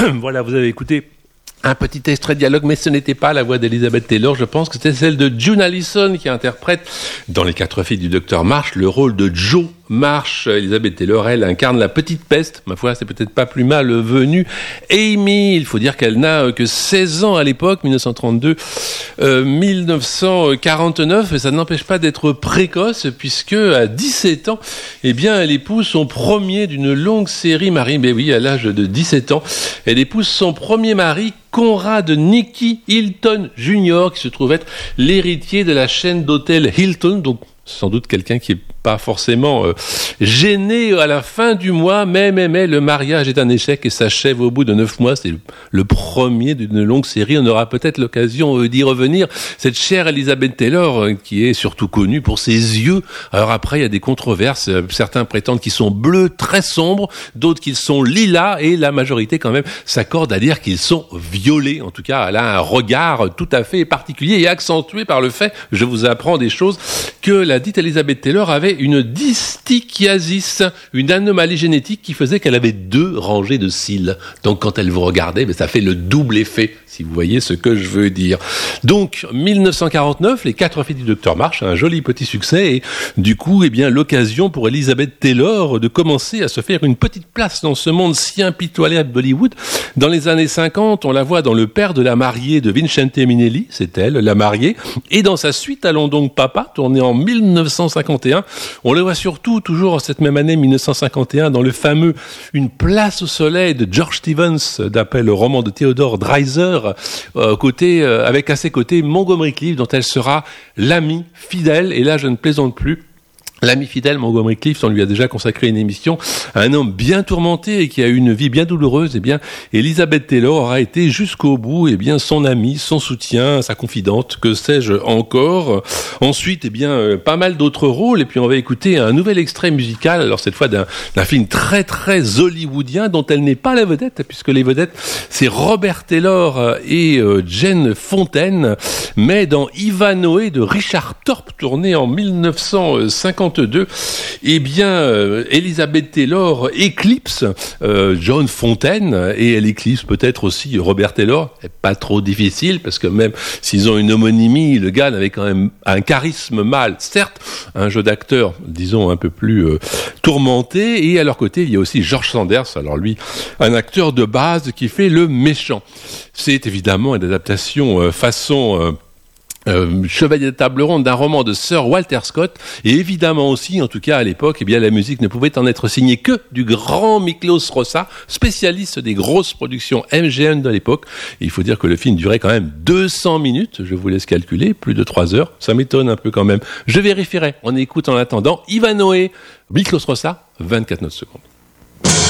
Voilà, vous avez écouté un petit extrait de dialogue, mais ce n'était pas la voix d'Elizabeth Taylor. Je pense que c'était celle de June Allison qui interprète dans Les 4 filles du Docteur March le rôle de Jo March. Elizabeth Taylor, elle incarne la petite peste. Ma foi, c'est peut-être pas plus mal venu. Amy, il faut dire qu'elle n'a que 16 ans à l'époque, 1932-1949, et ça n'empêche pas d'être précoce, puisque à 17 ans, eh bien, elle épouse son premier d'une longue série mari. Mais oui, à l'âge de 17 ans, elle épouse son premier mari, Conrad Nicky Hilton Jr., qui se trouve être l'héritier de la chaîne d'hôtels Hilton, donc sans doute quelqu'un qui est pas forcément gêné à la fin du mois, mais le mariage est un échec et s'achève au bout de 9 mois. C'est le premier d'une longue série. On aura peut-être l'occasion d'y revenir. Cette chère Elizabeth Taylor, qui est surtout connue pour ses yeux. Alors après, il y a des controverses. Certains prétendent qu'ils sont bleus, très sombres, d'autres qu'ils sont lilas, et la majorité quand même s'accorde à dire qu'ils sont violets. En tout cas, elle a un regard tout à fait particulier et accentué par le fait, je vous apprends des choses, que la dite Elizabeth Taylor avait une dystichiasis, une anomalie génétique qui faisait qu'elle avait 2 rangées de cils. Donc quand elle vous regardait, ça fait le double effet, si vous voyez ce que je veux dire. Donc 1949, Les 4 filles du Docteur March, un joli petit succès, et du coup, eh bien, l'occasion pour Elizabeth Taylor de commencer à se faire une petite place dans ce monde si impitoyable d'Hollywood. Dans les années 50, on la voit dans Le père de la mariée de Vincente Minnelli, c'est elle, la mariée, et dans sa suite Allons donc papa, tournée en 1951, on le voit surtout, toujours en cette même année 1951, dans le fameux Une place au soleil de George Stevens, d'après le roman de Theodore Dreiser, avec à ses côtés Montgomery Clift, dont elle sera l'amie fidèle, et là je ne plaisante plus. L'ami fidèle Montgomery Clift, on lui a déjà consacré une émission, un homme bien tourmenté et qui a eu une vie bien douloureuse. Eh bien, Elizabeth Taylor aura été jusqu'au bout, eh bien, son ami, son soutien, sa confidente, que sais-je encore. Ensuite, eh bien, pas mal d'autres rôles, et puis on va écouter un nouvel extrait musical, alors cette fois d'un film très très hollywoodien, dont elle n'est pas la vedette, puisque les vedettes, c'est Robert Taylor et Jane Fontaine, mais dans Ivanhoe de Richard Thorpe, tourné en 1952, eh bien, Elizabeth Taylor éclipse John Fontaine, et elle éclipse peut-être aussi Robert Taylor. C'est pas trop difficile, parce que même s'ils ont une homonymie, le gars avait quand même un charisme mâle, certes, un jeu d'acteur, disons, un peu plus tourmenté, et à leur côté, il y a aussi George Sanders, alors lui, un acteur de base qui fait le méchant. C'est évidemment une adaptation façon... Chevalier de table ronde d'un roman de Sir Walter Scott, et évidemment aussi, en tout cas à l'époque, eh bien la musique ne pouvait en être signée que du grand Miklos Rosa, spécialiste des grosses productions MGM de l'époque. Et il faut dire que le film durait quand même 200 minutes, je vous laisse calculer, plus de 3 heures, ça m'étonne un peu quand même. Je vérifierai, on écoute en attendant Ivanhoe, Miklos Rosa, 24 notes secondes.